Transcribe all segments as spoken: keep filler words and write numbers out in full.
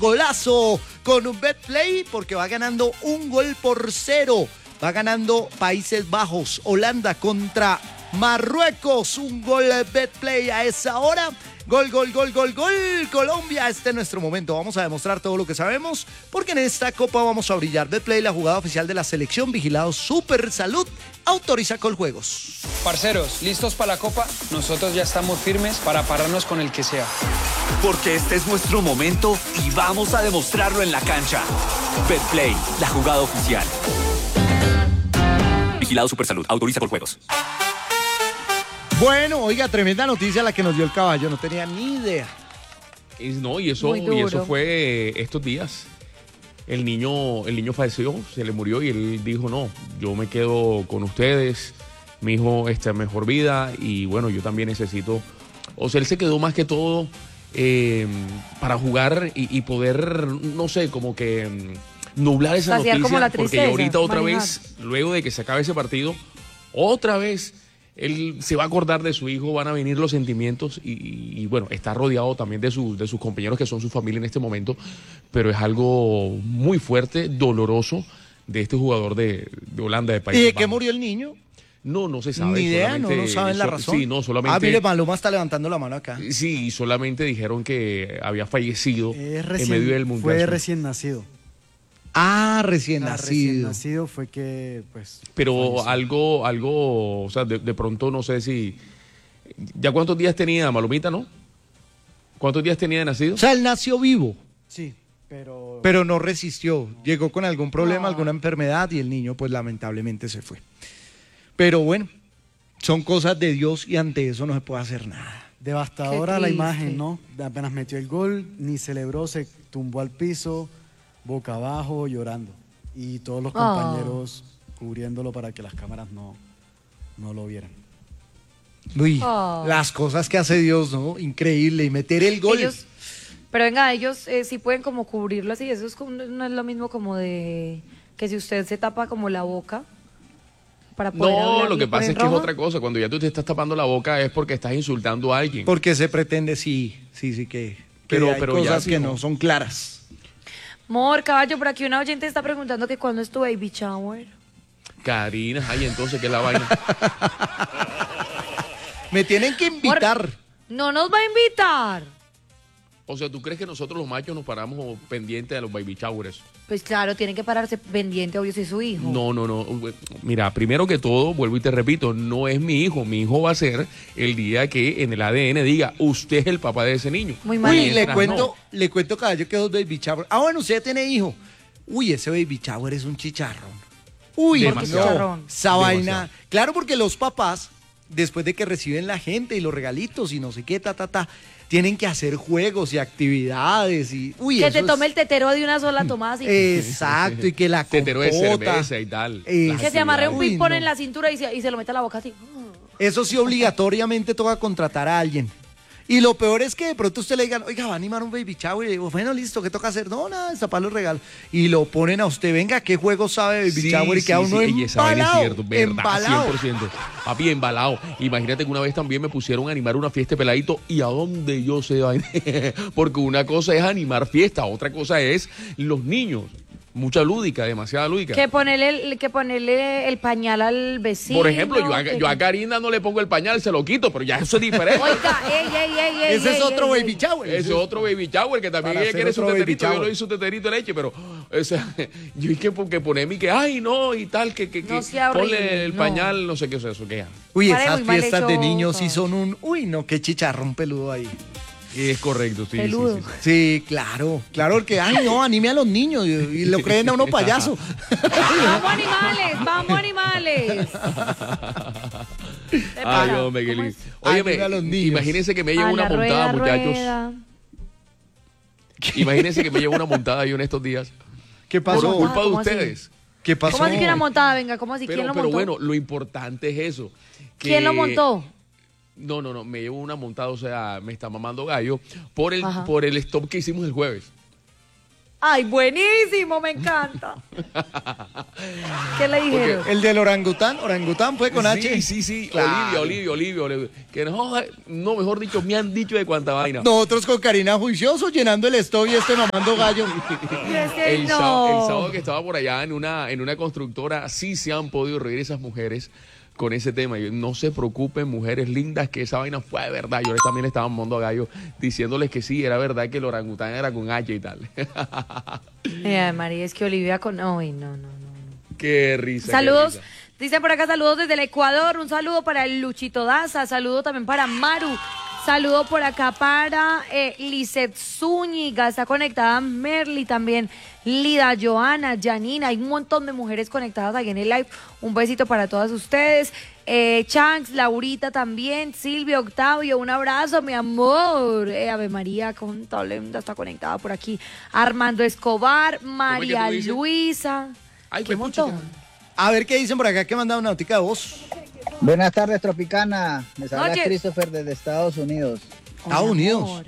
golazo con un Betplay porque va ganando un gol por cero. Va ganando Países Bajos, Holanda contra Marruecos. Un gol Betplay a esa hora. Gol, gol, gol, gol, gol. Colombia, este es nuestro momento. Vamos a demostrar todo lo que sabemos porque en esta copa vamos a brillar. Betplay, la jugada oficial de la selección, vigilado Super Salud, autoriza Coljuegos. Parceros, ¿listos para la copa? Nosotros ya estamos firmes para pararnos con el que sea. Porque este es nuestro momento y vamos a demostrarlo en la cancha. Betplay, la jugada oficial. Vigilado Supersalud, autoriza Coljuegos. Bueno, oiga, tremenda noticia la que nos dio el caballo, no tenía ni idea. Y, no, y eso, y eso fue estos días. El niño, el niño falleció, se le murió y él dijo, no, yo me quedo con ustedes, mi hijo está en mejor vida y bueno, yo también necesito. O sea, él se quedó más que todo eh, para jugar y, y poder, no sé, como que mm, nublar esa Saciar noticia. como la porque tristeza, ahorita otra manejar. vez, luego de que se acabe ese partido, otra vez él se va a acordar de su hijo, van a venir los sentimientos y, y, y bueno, está rodeado también de, su, de sus compañeros que son su familia en este momento, pero es algo muy fuerte, doloroso de este jugador de, de Holanda, de Países ¿Y de qué Bajos. murió el niño? No, no se sabe. Ni idea, no, no saben la so, razón. Sí, no, solamente. Ah, mire, Maluma está levantando la mano acá. Sí, solamente dijeron que había fallecido Es recién, en medio del mundial. Fue recién nacido. Ah, recién Ah, nacido. Recién nacido fue que, pues. Pero falleció. algo, algo, o sea, de, de pronto no sé si. ¿Ya cuántos días tenía Malumita, no? ¿Cuántos días tenía de nacido? O sea, él nació vivo, Sí, pero. pero no resistió. Llegó con algún problema, No. alguna enfermedad y el niño, pues lamentablemente se fue. Pero bueno, son cosas de Dios y ante eso no se puede hacer nada. Devastadora Qué la triste. imagen, ¿no? Apenas metió el gol, ni celebró, se tumbó al piso, boca abajo, llorando. Y todos los Ah. compañeros cubriéndolo para que las cámaras no, no lo vieran. Uy, Oh. las cosas que hace Dios, ¿no? Increíble. Y meter el gol. Ellos, pero venga, ellos eh, sí pueden como cubrirlo así. Eso es como, no es lo mismo como de que si usted se tapa como la boca para poder No, hablar, lo ¿le que pasa ponen es que es roja? otra cosa. Cuando ya tú te estás tapando la boca es porque estás insultando a alguien. Porque se pretende, sí, sí, sí, que, que Pero- hay pero ya cosas sí, que ¿no? no son claras. Mor, caballo, por aquí una oyente está preguntando que cuándo es tu baby shower. Karina, ay, entonces, ¿qué es la vaina? Me tienen que invitar. No nos va a invitar. O sea, ¿tú crees que nosotros los machos nos paramos pendientes de los baby showers? Pues claro, tienen que pararse pendiente, obvio, si es su hijo. No, no, no. Mira, primero que todo, vuelvo y te repito, no es mi hijo. Mi hijo va a ser el día que en el A D N diga, usted es el papá de ese niño. Muy mal. Uy, le Mientras cuento, no. le cuento, caballo, que dos baby shower. Ah, bueno, usted tiene hijo. Uy, ese baby shower es un chicharrón. Uy, ¿Por qué no, chicharrón? esa Demasiado. vaina. Claro, porque los papás, después de que reciben la gente y los regalitos y no sé qué, ta, ta, ta, tienen que hacer juegos y actividades y... Uy, Que eso te es- tome el tetero de una sola tomada así. Exacto, y que la Tetero de compota. cerveza y tal. Eh, que se amarre un Uy, ping-pong no. en la cintura y se, y se lo mete a la boca así. Eso sí, obligatoriamente toca contratar a alguien. Y lo peor es que de pronto usted le digan, oiga, va a animar un baby shower. Y le digo, bueno, listo, ¿qué toca hacer? No, nada, destapar los regalos. Y lo ponen a usted, venga, ¿qué juego sabe de baby Sí, shower? Y queda sí, uno sí, y esa vaina es embalado, cierto, verdad, embalado. cien por ciento. Papi, embalado. Imagínate que una vez también me pusieron a animar una fiesta de peladito y a dónde yo sé vaina. Porque una cosa es animar fiesta, otra cosa es los niños. Mucha lúdica, demasiada lúdica. Que ponerle, el- que ponerle el pañal al vecino. Por ejemplo, yo a, que- yo a Karina no le pongo el pañal, se lo quito, pero ya eso es diferente. Oiga, ey, ey, ey, ey. Ese ey, es otro ey, baby ey. shower. Ese es otro baby shower que también Para ella hacer quiere su otro baby teterito. Yo shower. lo hice teterito de leche, pero o sea, yo dije porque ponerme que, ay, no, y tal, que, que, No que sea horrible, ponle el no. pañal, no sé qué es eso, que ya. Uy, Pare, esas muy mal fiestas de hecho, niños sí todo. son un... Uy, no, qué chicharrón peludo ahí. Es correcto, sí. Peludo. Sí, sí, sí. Sí, claro, claro, porque, ay, no, anime a los niños y, y lo creen a uno payaso. Vamos animales, vamos animales. ¿Qué Ay, pasa? hombre, qué ¿Cómo lindo. es? Óyeme, Anima a los niños. imagínense que me llevo A una la montada, rueda, muchachos. rueda. Imagínense que me llevo una montada yo en estos días. ¿Qué Por pasó? culpa de ¿Cómo así? ustedes. ¿Qué pasó? ¿Cómo así que una montada? Venga, ¿cómo así? Pero, ¿Quién lo pero montó? bueno, lo importante es eso. que- ¿Quién lo montó? No, no, no, me llevo una montada, o sea, me está mamando gallo por el, Ajá. por el stop que hicimos el jueves. Ay, buenísimo, me encanta. ¿Qué le dijeron? Okay. El del orangután, orangután fue con sí, H. Sí, sí, sí, Claro. Olivia, Olivia, Olivia, Olivia. Que no, no, mejor dicho, me han dicho de cuánta vaina. Nosotros con Karina juiciosos llenando el stock y este mamando gallo. Y este El, no. sábado, el sábado que estaba por allá en una, en una constructora, sí se han podido reír esas mujeres con ese tema. Y no se preocupen, mujeres lindas, que esa vaina fue de verdad. Yo les también estaba mamando a gallo diciéndoles que sí, era verdad que el orangután era con H y tal. Ay, María, es que Olivia con... Ay, no, no, no. no. Qué risa. Saludos, qué risa. dice por acá, saludos desde el Ecuador, un saludo para el Luchito Daza, saludo también para Maru, saludo por acá para eh, Lizeth Zúñiga, está conectada Merly también, Lida, Joana, Janina, hay un montón de mujeres conectadas aquí en el live, un besito para todas ustedes, eh, Chanks, Laurita también, Silvia, Octavio, un abrazo, mi amor, eh, Ave María, con Tolenda está conectada por aquí, Armando Escobar, María dices? Luisa, Ay, qué pues, puchica. montón. A ver qué dicen por acá que mandaron una notica de voz. Buenas tardes, Tropicana. Les habla Oye. Christopher desde Estados Unidos. Estados Hola, Unidos. amor.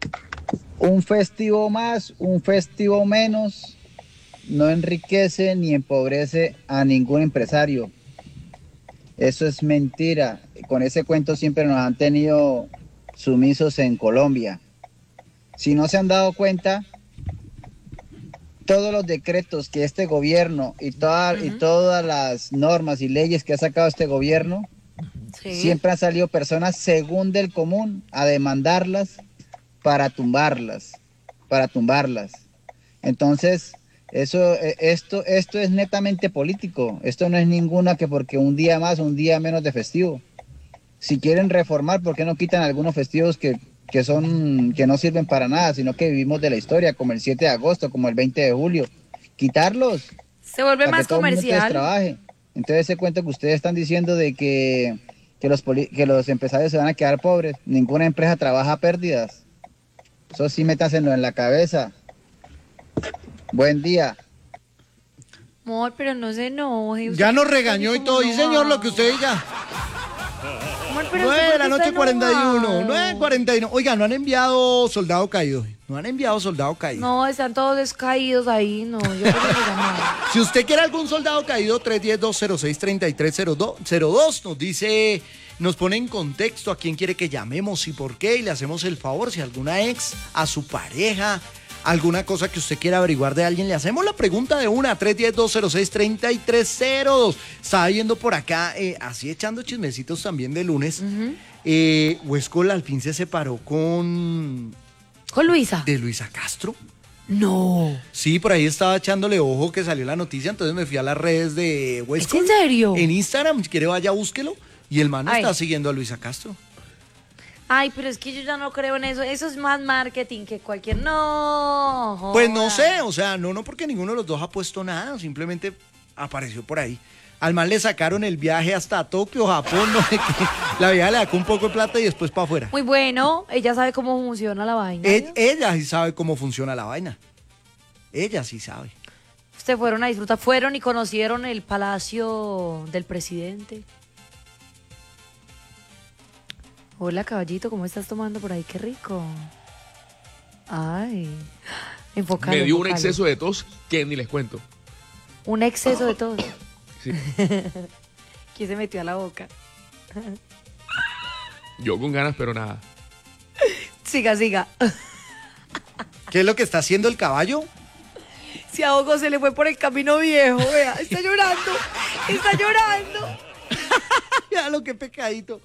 Un festivo más, un festivo menos, no enriquece ni empobrece a ningún empresario. Eso es mentira. Con ese cuento siempre nos han tenido sumisos en Colombia. Si no se han dado cuenta, todos los decretos que este gobierno y, toda, uh-huh. y todas las normas y leyes que ha sacado este gobierno, sí. siempre han salido personas según del común a demandarlas para tumbarlas, para tumbarlas. Entonces, eso, esto, esto es netamente político. Esto no es ninguna que porque un día más, un día menos de festivo. Si quieren reformar, ¿por qué no quitan algunos festivos que que son que no sirven para nada, sino que vivimos de la historia, como el siete de agosto, como el veinte de julio? Quitarlos. Se vuelve para más que todo comercial. El mundo trabaje. Entonces ese cuento que ustedes están diciendo de que, que, los poli- que los empresarios se van a quedar pobres, ninguna empresa trabaja a pérdidas. Eso sí métaselo en la cabeza. Buen día. Amor, pero no se enoje. Ya nos regañó y todo. Y señor, lo que usted diga. nueve de la noche, cuarenta y uno. nueve cuarenta y uno. Oiga, no han enviado soldado caído. No han enviado soldado caído. No, están todos descaídos ahí. No, yo creo que llamar. Si usted quiere algún soldado caído, tres uno cero, dos cero seis, tres tres cero dos. Nos dice, nos pone en contexto a quién quiere que llamemos y por qué. Y le hacemos el favor, si alguna ex, a su pareja, alguna cosa que usted quiera averiguar de alguien, le hacemos la pregunta de una, tres uno cero, dos cero seis, tres tres cero dos. Estaba viendo por acá, eh, así echando chismecitos también de lunes, uh-huh. eh, Huescol al fin se separó con... ¿Con Luisa? De Luisa Castro. No. Sí, por ahí estaba echándole ojo que salió la noticia, entonces me fui a las redes de Huescol. ¿Es en serio? En Instagram, si quiere vaya, búsquelo, y el man Ay. está siguiendo a Luisa Castro. Ay, pero es que yo ya no creo en eso. Eso es más marketing que cualquier... No. Joda. Pues no sé, o sea, no, no porque ninguno de los dos ha puesto nada, simplemente apareció por ahí. Al man le sacaron el viaje hasta Tokio, Japón, no sé qué. La vieja le sacó un poco de plata y después para afuera. Muy bueno, ella sabe cómo funciona la vaina. E- ella sí sabe cómo funciona la vaina. Ella sí sabe. Ustedes fueron a disfrutar, fueron y conocieron el palacio del presidente. Hola, caballito, ¿cómo estás tomando por ahí? Qué rico. Ay, enfocado. Me dio un exceso de tos que ni les cuento. Un exceso de tos. Sí. ¿Quién se metió a la boca? Yo con ganas, pero nada. Siga, siga. ¿Qué es lo que está haciendo el caballo? Se ahogó, se le fue por el camino viejo, vea. Está llorando, está llorando. Ya lo que pecadito.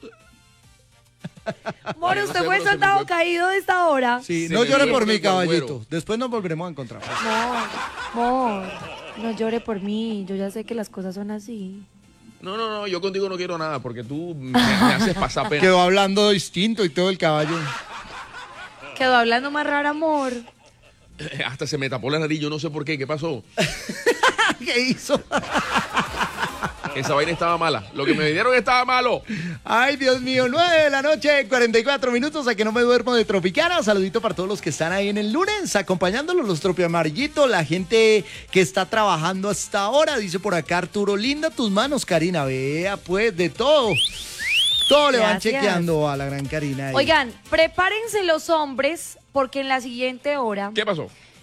Moro, usted fue soldado caído de esta hora. Sí, Se no me llore dio por el mi agüero. caballito. Después nos volveremos a encontrar. Amor, amor, no llore por mí. Yo ya sé que las cosas son así. No, no, no, yo contigo no quiero nada porque tú me, me haces pasar pena. Quedó hablando distinto y todo el caballo. Quedó hablando más raro, amor. Hasta se me tapó la nariz, yo no sé por qué, ¿qué pasó? ¿Qué hizo? Esa vaina estaba mala. Lo que me dieron estaba malo. Ay, Dios mío, nueve de la noche, cuarenta y cuatro minutos, a que no me duermo de Tropicana. Saludito para todos los que están ahí en el lunes, acompañándolos, los tropiamarillitos, la gente que está trabajando hasta ahora. Dice por acá Arturo, linda tus manos, Karina. Vea, pues, de todo. Todo le van Gracias. chequeando a la gran Karina ahí. Oigan, prepárense los hombres, porque en la siguiente hora ¿Qué pasó?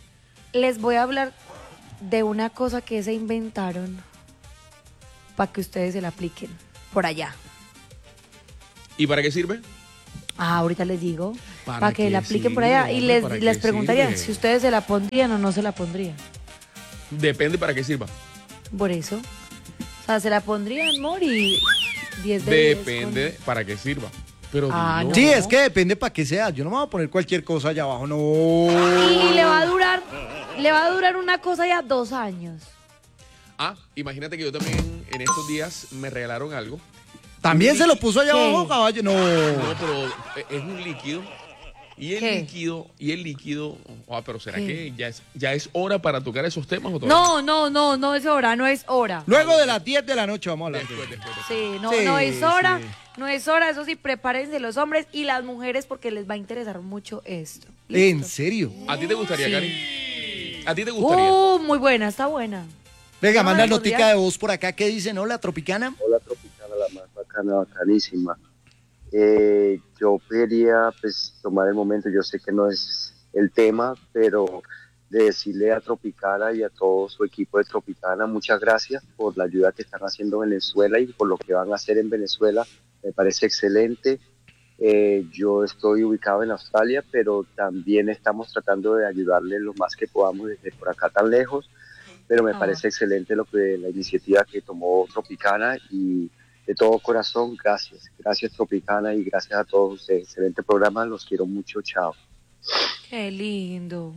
Les voy a hablar de una cosa que se inventaron para que ustedes se la apliquen por allá. ¿Y para qué sirve? Ah, ahorita les digo. ¿Para Para que qué la apliquen por sirve, allá. Y hombre? les, ¿Para les qué preguntaría sirve? si ustedes se la pondrían o no se la pondrían. Depende para qué sirva. Por eso. O sea, se la pondrían, Mori. diez de diez Depende con- para qué sirva. Pero Ah, dilo. no. Sí, es que depende para qué sea. Yo no me voy a poner cualquier cosa allá abajo, no. Y le va a durar, le va a durar una cosa ya dos años. Ah, imagínate que yo también en estos días me regalaron algo. ¿También se lo puso allá ¿Qué? abajo, caballo? No. No, pero es un líquido. Y el ¿Qué? líquido, y el líquido, ah, pero ¿será ¿Qué? que ya es, ya es hora para tocar esos temas o todavía? No, no, no, no es hora, no es hora. Luego de las diez de la noche vamos a hablar. Después, después, después. Sí, no, Sí, no es hora, sí. no es hora, eso sí, prepárense los hombres y las mujeres porque les va a interesar mucho esto. ¿En ¿Listo? serio? ¿A ti te gustaría, Sí. Cari? ¿A ti te gustaría? Uh, muy buena, está buena. Venga, No, manda no, notica podría- de voz por acá. ¿Qué dice, no? La tropicana. Hola Tropicana, la más bacana, bacanísima. Eh, yo quería pues tomar el momento, yo sé que no es el tema, pero de decirle a Tropicana y a todo su equipo de Tropicana muchas gracias por la ayuda que están haciendo en Venezuela y por lo que van a hacer en Venezuela. Me parece excelente. Eh, yo estoy ubicado en Australia, pero también estamos tratando de ayudarle lo más que podamos desde por acá tan lejos. Pero me Ah. parece excelente lo que la iniciativa que tomó Tropicana y de todo corazón, gracias. Gracias Tropicana y gracias a todos ustedes. Excelente programa, los quiero mucho, chao. Qué lindo.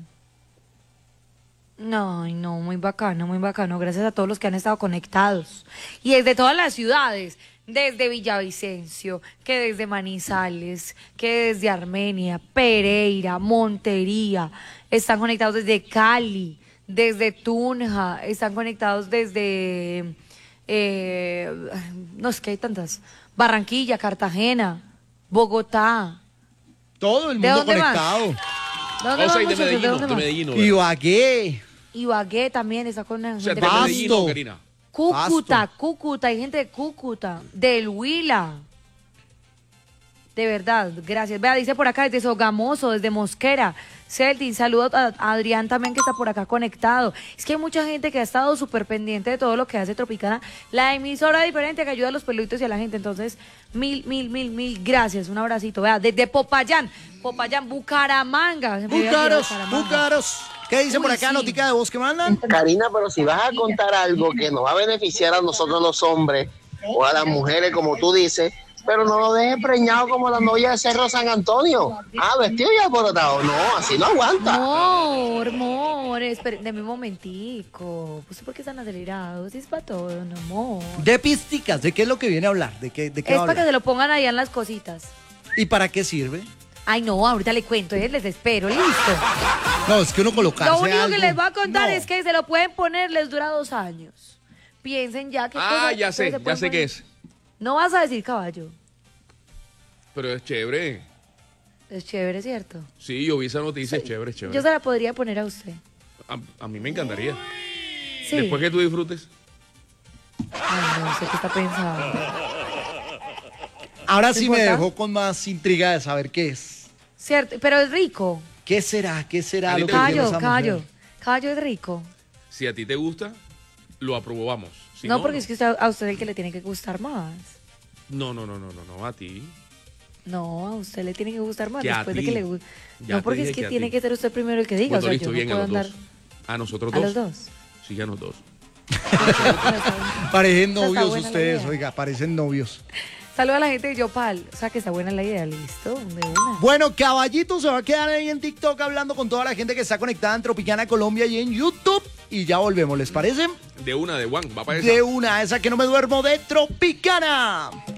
No, ay, no, muy bacano, muy bacano. Gracias a todos los que han estado conectados. Y desde todas las ciudades, desde Villavicencio, que desde Manizales, que desde Armenia, Pereira, Montería, están conectados desde Cali, desde Tunja, están conectados desde, eh, no es que hay tantas, Barranquilla, Cartagena, Bogotá. Todo el ¿De mundo dónde más? conectado. ¿De dónde O sea, más, y de muchachos? ¿De Medellín, dónde de más? Medellín. ¿verdad? Ibagué. Ibagué también está con la O sea, gente de de Medellín, Pasto. no, Karina. Cúcuta, Cúcuta, hay gente de Cúcuta, del Huila. De verdad, gracias. Vea, dice por acá desde Sogamoso, desde Mosquera. Celtin, saludos a a Adrián también que está por acá conectado. Es que hay mucha gente que ha estado súper pendiente de todo lo que hace Tropicana. La emisora diferente que ayuda a los peluditos y a la gente. Entonces, mil, mil, mil, mil gracias. Un abracito. Vea, desde Popayán, Popayán, Bucaramanga. Se me había olvidado Búcaros, Bucaramanga. búcaros. ¿Qué dice por Uy, acá, sí. notica de voz que mandan? Karina, pero si vas a contar algo que nos va a beneficiar a nosotros los hombres o a las mujeres, como tú dices, pero no lo dejes preñado como la novia de Cerro San Antonio. Ah, vestido y alborotado. No, así no aguanta. Amor, amor, espere, deme un momentico. Pues, ¿por qué están acelerados? Es para todo, no, amor. De pisticas, ¿de qué es lo que viene a hablar? ¿De qué, de qué Es va a para que hablar? se lo pongan allá en las cositas. ¿Y para qué sirve? Ay, no, ahorita le cuento, eh, les espero, listo. No, es que uno colocarse Lo único algo. que les voy a contar No. es que se lo pueden poner, les dura dos años. Piensen ya que Ah, ya sé, ya sé qué es. No vas a decir caballo. Pero es chévere. Es chévere, ¿cierto? Sí, yo vi esa noticia, es chévere, es chévere. Yo se la podría poner a usted. A, a mí me encantaría. Sí. Después que tú disfrutes. Ay, no sé qué está pensando. Ahora ¿No sí me importa? dejó con más intriga de saber qué es. Cierto, pero es rico. ¿Qué será? ¿Qué será A ti lo te que gusta. tiene Caballo, esa caballo. mujer? Caballo es rico. Si a ti te gusta, lo aprobamos. Si no, porque es que usted- a usted es el que le tiene que gustar más. No, no, no, no, no, no, a ti. No, a usted le tiene que gustar más Que a después de ti. que le guste. Ya No, te porque dije es que, que a tiene ti. que ser usted primero el que diga. Bueno, o sea, listo, yo bien, no a puedo los andar dos. ¿A nosotros a dos? los dos. Sí, a los dos. Parecen Esa está novios buena la ustedes, idea. oiga, parecen novios. Saluda a la gente de Yopal. O sea, que está buena la idea, listo, de una. Bueno, Caballito se va a quedar ahí en TikTok hablando con toda la gente que está conectada en Tropicana Colombia y en YouTube. Y ya volvemos, ¿les parece? De una, de Juan, va para esa. De una, esa que no me duermo de Tropicana.